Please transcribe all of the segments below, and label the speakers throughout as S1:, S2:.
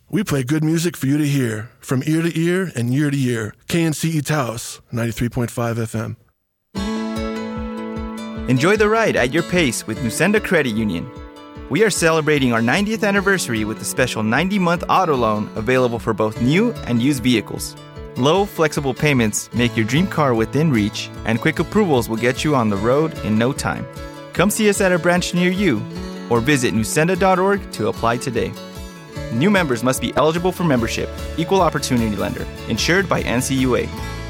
S1: We play good music for you to hear, from ear to ear and year to year. KNCE Taos, 93.5 FM.
S2: Enjoy the ride at your pace with Nusenda Credit Union. We are celebrating our 90th anniversary with a special 90-month auto loan available for both new and used vehicles. Low, flexible payments make your dream car within reach, and quick approvals will get you on the road in no time. Come see us at a branch near you, or visit nusenda.org to apply today. New members must be eligible for membership. Equal opportunity lender. Insured by NCUA.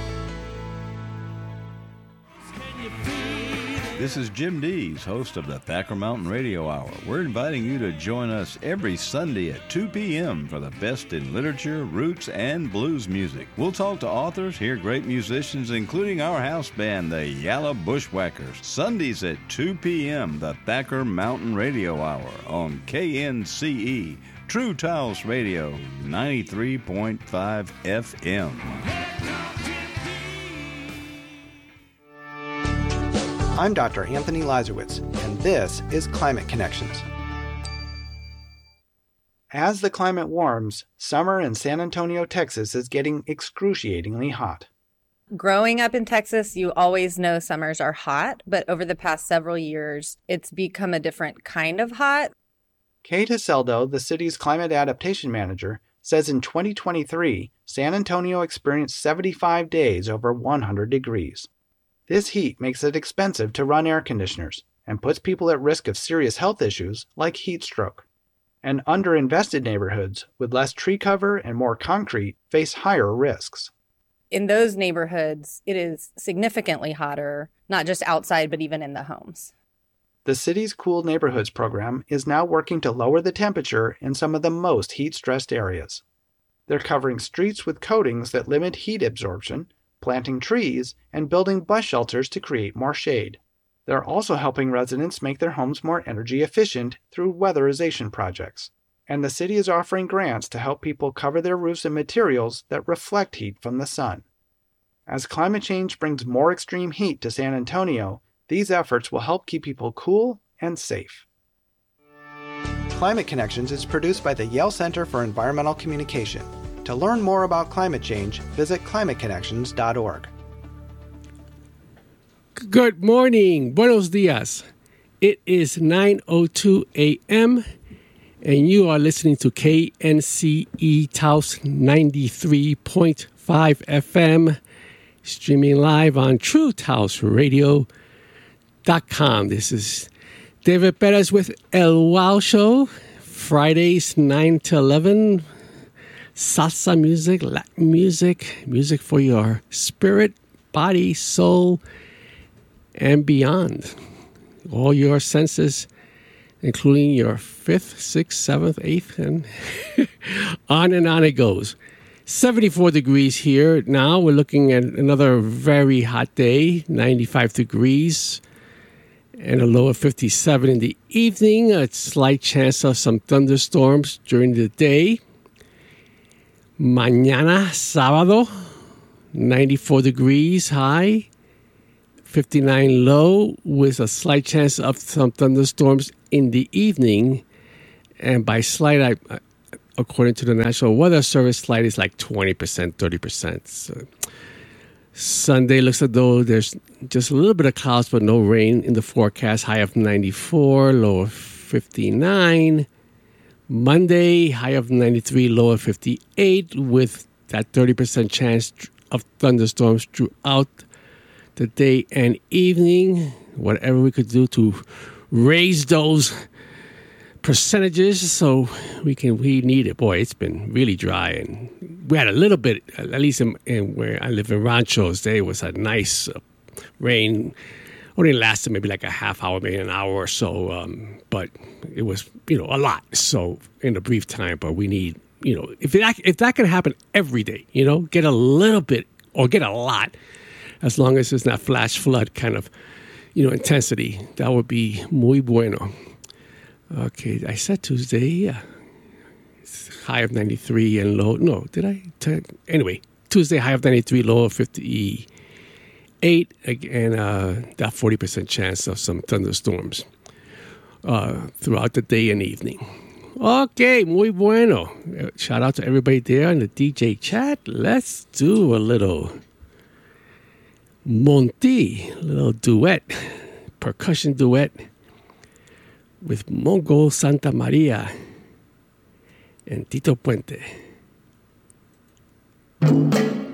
S3: This is Jim Dees, host of the Thacker Mountain Radio Hour. We're inviting you to join us every Sunday at 2 p.m. for the best in literature, roots, and blues music. We'll talk to authors, hear great musicians, including our house band, the Yalla Bushwhackers. Sundays at 2 p.m., the Thacker Mountain Radio Hour on KNCE, True Taos Radio, 93.5 FM.
S4: I'm Dr. Anthony Lazarowitz, and this is Climate Connections. As the climate warms, summer in San Antonio, Texas is getting excruciatingly hot.
S5: Growing up in Texas, you always know summers are hot, but over the past several years, it's become a different kind of hot.
S4: Kate Haseldo, the city's climate adaptation manager, says in 2023, San Antonio experienced 75 days over 100 degrees. This heat makes it expensive to run air conditioners and puts people at risk of serious health issues like heat stroke. And underinvested neighborhoods with less tree cover and more concrete face higher risks.
S5: In those neighborhoods, it is significantly hotter, not just outside, but even in the homes.
S4: The city's Cool Neighborhoods program is now working to lower the temperature in some of the most heat-stressed areas. They're covering streets with coatings that limit heat absorption, planting trees, and building bus shelters to create more shade. They're also helping residents make their homes more energy efficient through weatherization projects. And the city is offering grants to help people cover their roofs in materials that reflect heat from the sun. As climate change brings more extreme heat to San Antonio, these efforts will help keep people cool and safe. Climate Connections is produced by the Yale Center for Environmental Communication. To learn more about climate change, visit climateconnections.org.
S6: Good morning. Buenos dias. It is 9:02 a.m. and you are listening to KNCE Taos 93.5 FM, streaming live on TrueTaosRadio.com. This is David Perez with El Wow Show, Fridays 9 to 11. Salsa music, Latin music, music for your spirit, body, soul, and beyond. All your senses, including your 5th, 6th, 7th, 8th, and on it goes. 74 degrees here now. We're looking at another very hot day, 95 degrees, and a low of 57 in the evening. A slight chance of some thunderstorms during the day. Mañana, sábado, 94 degrees high, 59 low, with a slight chance of some thunderstorms in the evening. And by slight, according to the National Weather Service, slight is like 20%, 30%. So Sunday looks as though there's just a little bit of clouds, but no rain in the forecast. High of 94, low of 59. Monday, high of 93, low of 58, with that 30% chance of thunderstorms throughout the day and evening. Whatever we could do to raise those percentages so we need it. Boy, it's been really dry, and we had a little bit, at least in where I live in Ranchos, there was a nice rain. Only lasted maybe like a half hour, maybe an hour or so, but it was, a lot. So in a brief time, but we need, if that can happen every day, get a little bit or get a lot, as long as it's not flash flood kind of, intensity, that would be muy bueno. Okay, I said Tuesday, yeah. It's high of 93 and low. No, did I? Anyway, Tuesday, high of 93, low of 58, and that 40% chance of some thunderstorms throughout the day and evening. Okay, muy bueno. Shout out to everybody there in the DJ chat. Let's do a little Monty, a little duet, percussion duet with Mongo Santa Maria and Tito Puente.